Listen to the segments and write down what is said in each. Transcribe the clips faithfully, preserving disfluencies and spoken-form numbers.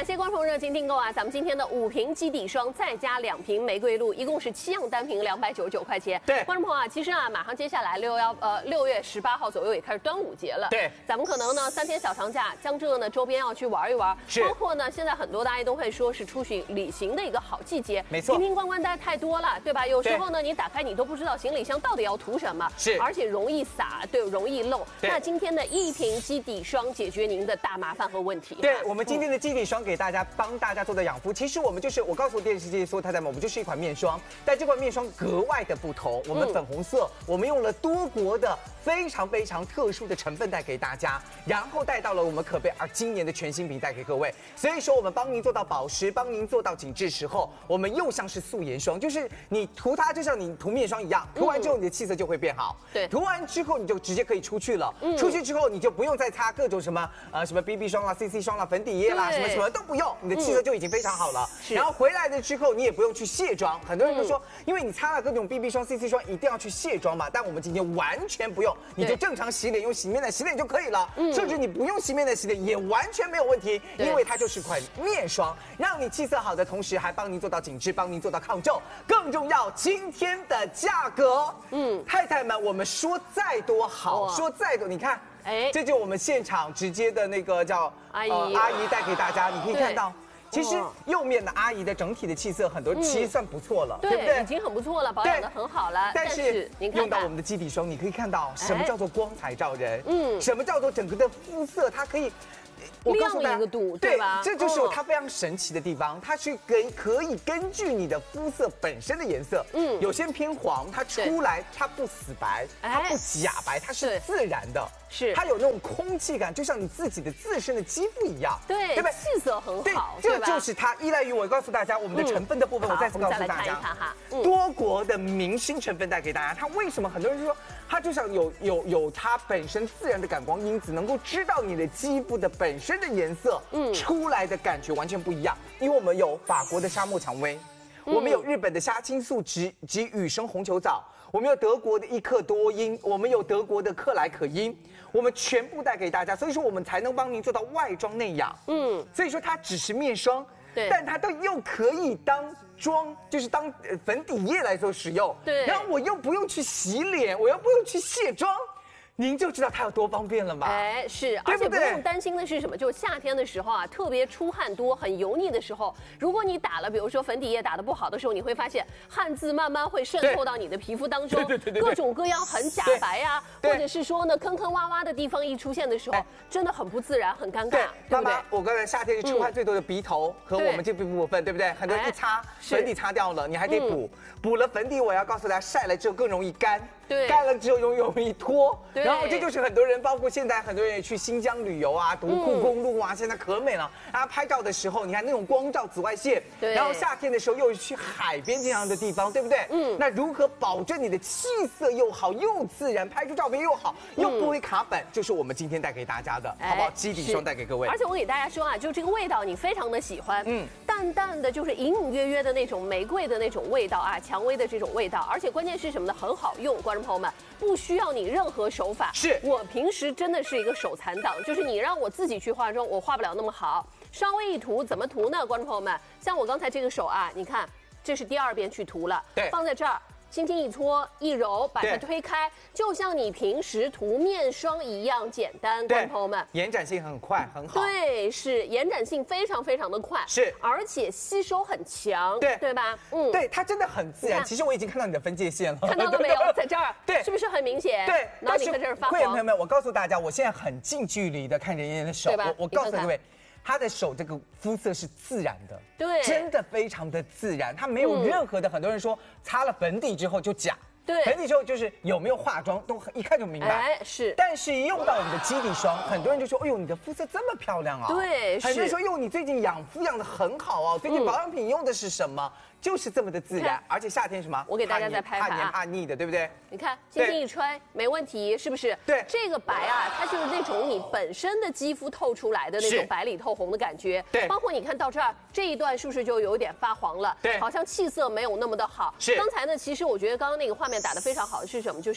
感谢观众朋友热情订购啊！咱们今天的五瓶基底霜再加两瓶玫瑰露，一共是七样单瓶，两百九十九块钱。 对， 观众朋友啊，其实啊，马上接下来六幺呃六月十八号左右也开始端午节了。 对， 咱们可能呢三天小长假，江浙呢周边要去玩一玩。 是， 包括呢现在很多大家都会说是出行旅行的一个好季节。 没错， 瓶瓶罐罐带太多了，对吧？有时候呢你打开你都不知道行李箱到底要涂什么。 是， 而且容易洒，对，容易漏。那今天的一瓶基底霜解决您的大麻烦和问题。 对，我们今天的基底霜给大家帮大家做的养肤，其实我们就是我告诉电视机所有太太们，我们就是一款面霜，但这款面霜格外的不同。我们粉红色，嗯、我们用了多国的非常非常特殊的成分带给大家，然后带到了我们可贝尔今年的全新品带给各位。所以说，我们帮您做到保湿，帮您做到紧致时候，我们又像是素颜霜，就是你涂它就像你涂面霜一样，涂完之后你的气色就会变好。 对， 涂完之后你就直接可以出去了。嗯，出去之后你就不用再擦各种什么呃什么 B B 霜啦、C C 霜啦、粉底液啦，什么什么都不用，你的气色就已经非常好了。嗯、然后回来的之后你也不用去卸妆，很多人都说，嗯、因为你擦了各种 B B 霜、C C 霜，一定要去卸妆嘛。但我们今天完全不用，你就正常洗脸，用洗面奶洗脸就可以了。嗯，甚至你不用洗面奶洗脸也完全没有问题，因为它就是款面霜，让你气色好的同时还帮您做到紧致，帮您做到抗皱。更重要，今天的价格，嗯，太太们，我们说再多好，说再多，你看。哎，这就我们现场直接的那个叫阿姨、 呃、阿姨带给大家，你可以看到，其实右面的阿姨的整体的气色很多，其实算不错了，对不对？ 已经很不错了，保养的很好了。 但是用到我们的基底霜，你可以看到什么叫做光彩照人，嗯，什么叫做整个的肤色，它可以。 我告诉大家，亮一个度，对吧？ 这就是它非常神奇的地方，它是根可以根据你的肤色本身的颜色，嗯，有些偏黄，它出来它不死白，它不假白，它是自然的， 是它有那种空气感，就像你自己的自身的肌肤一样， 对，对不对？气色很好， 对，这就是它依赖于我告诉大家我们的成分的部分，我再次告诉大家，多国的明星成分带给大家，它为什么很多人说它就像有有有它本身自然的感光因子，能够知道你的肌肤的本身的颜色，嗯，出来的感觉完全不一样。因为我们有法国的沙漠蔷薇，嗯、我们有日本的虾青素及及雨生红球藻，我们有德国的伊克多因，我们有德国的克莱可因，我们全部带给大家，所以说我们才能帮您做到外妆内养。嗯，所以说它只是面霜，对，但它都又可以当妆，就是当粉底液来做使用。对，然后我又不用去洗脸，我又不用去卸妆。您就知道它有多方便了嘛？ 哎，是，而且不用担心的是什么？就是夏天的时候啊，特别出汗多、很油腻的时候，如果你打了，比如说粉底液打得不好的时候，你会发现汗渍慢慢会渗透到你的皮肤当中，对对对，各种各样很假白啊，或者是说呢坑坑洼洼的地方一出现的时候，真的很不自然、很尴尬，对不对？ 我刚才夏天出汗最多的鼻头和我们这部分，对不对？很多人一擦粉底擦掉了，你还得补，补了粉底，我要告诉大家，晒了之后更容易干。对，干了之后容容易脱，然后这就是很多人，包括现在很多人也去新疆旅游啊，独库公路啊，现在可美了。然后拍照的时候，你看那种光照紫外线，对，然后夏天的时候又去海边这样的地方，对不对？嗯，那如何保证你的气色又好又自然，拍出照片又好，又不会卡粉，就是我们今天带给大家的，好不好？基底霜带给各位。 而且我给大家说啊，就这个味道你非常的喜欢，嗯，淡淡的，就是隐隐约约的那种玫瑰的那种味道啊，蔷薇的这种味道，而且关键是什么呢？很好用，观众朋友们。不需要你任何手法，是我平时真的是一个手残党，就是你让我自己去化妆，我化不了那么好。稍微一涂，怎么涂呢？观众朋友们，像我刚才这个手啊，你看，这是第二遍去涂了，对，放在这儿。轻轻一搓一揉，把它推开，就像你平时涂面霜一样简单。观众朋友们， 延展性很快，很好。 对，是延展性非常非常的快，是，而且吸收很强，对对吧？ 嗯，对，它真的很自然。其实我已经看到你的分界线了， 看到了没有？在这儿，对，是不是很明显？ 对， 然后你在这儿发黄。 会员朋友们，我告诉大家，我现在很近距离的看着妍妍的手，对吧？我我告诉各位。她的手这个肤色是自然的，对，真的非常的自然，它没有任何的。很多人说擦了粉底之后就假，对，粉底之后就是有没有化妆都一看就明白，哎，是。但是用到我们的基底霜，很多人就说，哎呦，你的肤色这么漂亮啊，对，很多人说，哟，你最近养肤养得很好啊，最近保养品用的是什么？就是这么的自然，而且夏天什么？ 我给大家再拍拍， 怕黏怕腻的，对不对？ 你看，轻轻一吹，没问题，是不是？对，这个白啊，它就是那种你本身的肌肤透出来的那种白里透红的感觉。对，包括你看到这儿这一段，是不是就有点发黄了？对，好像气色没有那么的好。是。刚才呢，其实我觉得刚刚那个画面打得非常好的是什么？就是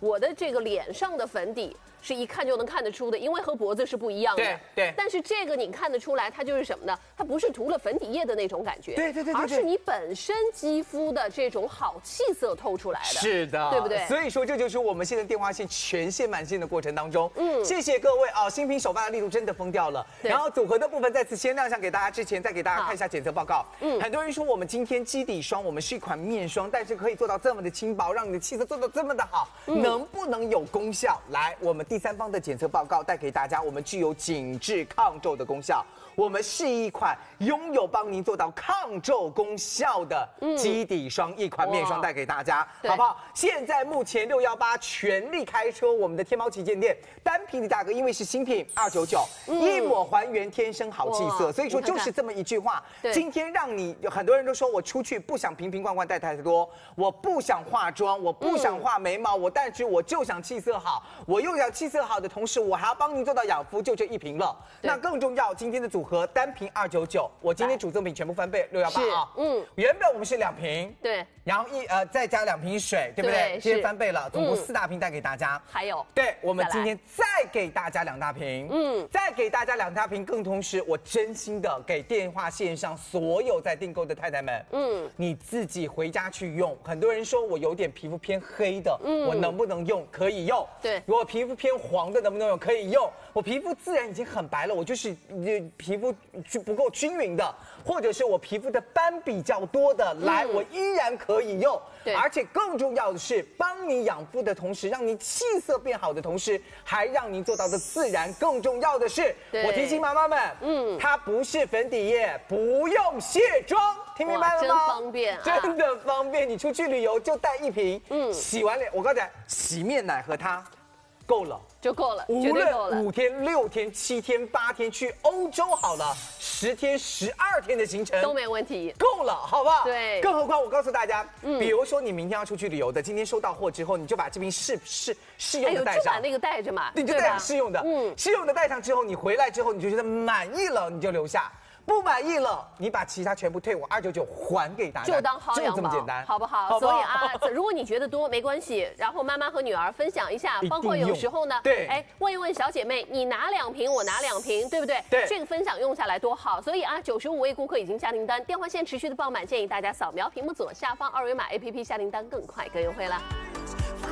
我的这个脸上的粉底是一看就能看得出的，因为和脖子是不一样的。 对对。 但是这个你看得出来，它就是什么呢？它不是涂了粉底液的那种感觉， 对对对， 而是你本身肌肤的这种好气色透出来的。 是的， 对不对？ 所以说这就是我们现在电话线全线满线的过程当中，嗯，谢谢各位啊，新品手办的力度真的疯掉了。然后组合的部分再次先亮相给大家，之前再给大家看一下检测报告。嗯，很多人说我们今天基底霜，我们是一款面霜，但是可以做到这么的轻薄，让你的气色做到这么的好，嗯、能不能有功效？来，我们第三方的检测报告带给大家，我们具有紧致抗皱的功效。我们是一款拥有帮您做到抗皱功效的基底霜，一款面霜带给大家，好不好？现在目前六一八全力开车，我们的天猫旗舰店单品的价格，因为是新品二九九，一抹还原天生好气色，所以说就是这么一句话。今天让你很多人都说我出去不想瓶瓶罐罐带太多，我不想化妆，我不想画眉毛，我但是我就想气色好，我又想气色好的同时，我还要帮您做到养肤，就这一瓶了。那更重要，今天的组合单瓶二九九，我今天主赠品全部翻倍六一八啊。嗯，原本我们是两瓶， 对， 然后一呃再加两瓶水，对不对？今天翻倍了，总共四大瓶带给大家。 还有， 对，我们今天再给大家两大瓶，嗯，再给大家两大瓶，更同时，我真心的给电话线上所有在订购的太太们，嗯，你自己回家去用。很多人说我有点皮肤偏黑的，嗯，我能不能用？可以用。 对， 如果皮肤偏黄的，能不能用？可以用。我皮肤自然已经很白了，我就是皮肤不够均匀的，或者是我皮肤的斑比较多的，来，我依然可以用。对，而且更重要的是，帮你养肤的同时，让你气色变好的同时，还让您做到的自然。更重要的是，我提醒妈妈们，嗯，它不是粉底液，不用卸妆，听明白了吗？ 真方便， 真的方便。你出去旅游就带一瓶，嗯，洗完脸，我告诉你，洗面奶和它够了。 就够了， 无论五天、六天、七天、八天，去欧洲好了，十天、十二天的行程都没问题， 够了，好不好？ 对。 更何况我告诉大家，嗯，比如说你明天要出去旅游的，今天收到货之后，你就把这瓶试试试用的带上， 哎、就把那个带着嘛， 你就带上试用的，嗯，试用的带上之后，你回来之后你就觉得满意了，你就留下。不满意了，你把其他全部退我二九九还给大家， 就当薅羊毛， 就这么简单， 好不好？好不好？所以啊，如果你觉得多没关系，然后妈妈和女儿分享一下，包括有时候呢， 对， 哎，问一问小姐妹，你拿两瓶，我拿两瓶，对不对？ 对， 这个分享用下来多好。所以啊，九十五位顾客已经下订单，电话线持续的爆满，建议大家扫描屏幕左下方二维码 A P P 下订单更快更优惠啦。